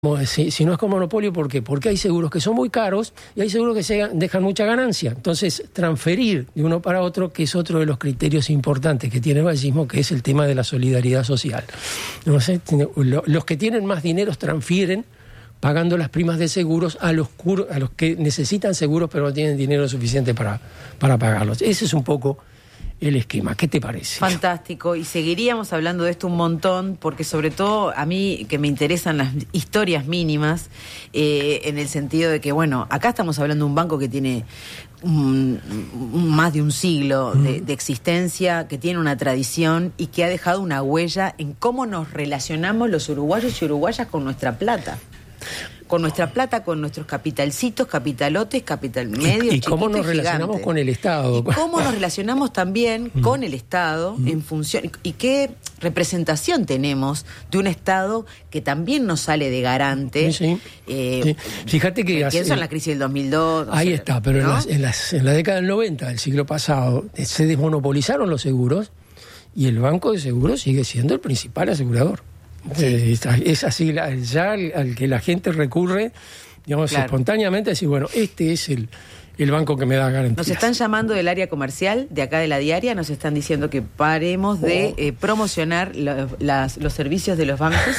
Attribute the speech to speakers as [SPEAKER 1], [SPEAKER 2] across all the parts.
[SPEAKER 1] Si no es con monopolio, ¿por qué? Porque hay seguros que son muy caros y hay seguros que dejan mucha ganancia. Entonces, transferir de uno para otro, que es otro de los criterios importantes que tiene el vallismo, que es el tema de la solidaridad social. Entonces, los que tienen más dinero transfieren pagando las primas de seguros a los que necesitan seguros pero no tienen dinero suficiente para pagarlos. Ese es un poco el esquema. ¿Qué te parece?
[SPEAKER 2] Fantástico. Y seguiríamos hablando de esto un montón, porque sobre todo a mí que me interesan las historias mínimas, en el sentido de que, bueno, acá estamos hablando de un banco que tiene más de un siglo de existencia, que tiene una tradición y que ha dejado una huella en cómo nos relacionamos los uruguayos y uruguayas con nuestra plata. Con nuestra plata, con nuestros capitalcitos, capitalotes, capital medio,
[SPEAKER 1] y cómo nos relacionamos con el Estado.
[SPEAKER 2] Y cómo nos relacionamos también con el Estado en función... Y qué representación tenemos de un Estado que también nos sale de garante.
[SPEAKER 1] Sí. Fíjate que...
[SPEAKER 2] Pienso en la crisis del 2002.
[SPEAKER 1] Ahí está, pero
[SPEAKER 2] ¿no?
[SPEAKER 1] en la década del 90 del siglo pasado se desmonopolizaron los seguros y el Banco de Seguros sigue siendo el principal asegurador. Sí. Es así, ya al que la gente recurre, digamos, claro, espontáneamente, decir, bueno, este es el banco que me da garantías.
[SPEAKER 2] Nos están llamando del área comercial, de acá de la diaria, nos están diciendo que paremos de promocionar los servicios de los bancos.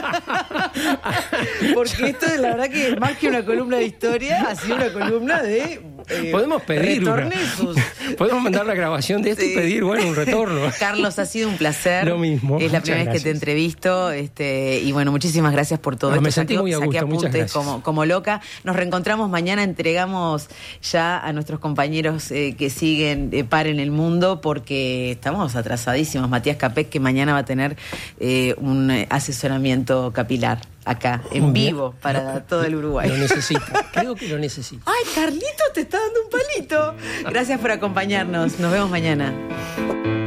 [SPEAKER 2] Porque esto es la verdad que más que una columna de historia, ha sido una columna de...
[SPEAKER 1] podemos pedir podemos mandar la grabación de esto y pedir, bueno, un retorno.
[SPEAKER 2] Carlos, ha sido un placer.
[SPEAKER 1] Lo mismo.
[SPEAKER 2] Es la primera vez que te entrevisto, y bueno, muchísimas gracias por todo esto.
[SPEAKER 1] Me sentí muy a gusto,
[SPEAKER 2] saqué
[SPEAKER 1] muchas
[SPEAKER 2] apuntes
[SPEAKER 1] gracias.
[SPEAKER 2] como loca. Nos reencontramos mañana, entregamos ya a nuestros compañeros que siguen Paren el Mundo, porque estamos atrasadísimos. Matías Capek, que mañana va a tener un asesoramiento capilar acá, en vivo, para todo el Uruguay.
[SPEAKER 1] Lo necesita, creo que lo necesita.
[SPEAKER 2] Ay, Carlito, te está dando un palito. Gracias por acompañarnos, nos vemos mañana.